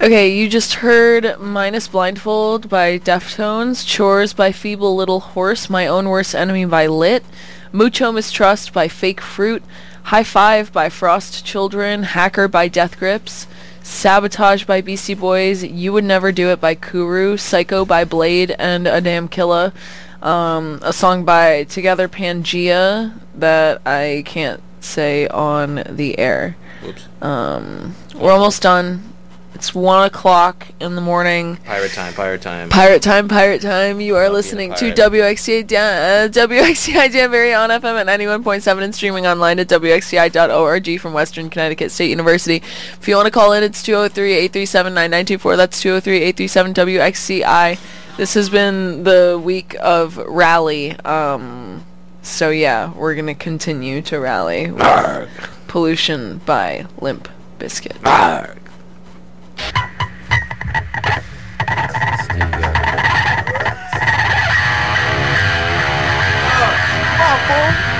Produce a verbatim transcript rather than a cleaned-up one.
Okay, you just heard Minus Blindfold by Deftones, Chores by Feeble Little Horse, My Own Worst Enemy by Lit, Mucho Mistrust by Fake Fruit, High Five by Frost Children, Hacker by Death Grips, Sabotage by Beastie Boys, You Would Never Do It by Kuru, Psycho by Blade and A Damn Killa, um, a song by Together Pangea that I can't say on the air. Whoops. Um, we're almost done. It's one o'clock in the morning. Pirate time, pirate time. Pirate time, pirate time. You are Love listening being a to pirate. W X T I, Dan- uh, W X T I Danbury on F M at ninety-one point seven and streaming online at W X T I dot org from Western Connecticut State University. If you want to call in, it's two oh three, eight three seven, nine nine two four. That's two oh three, eight three seven, W X T I. This has been the week of rally. Um, so yeah, we're going to continue to rally with Arrgh. Pollution by Limp Bizkit. Arrgh. Come on, fool.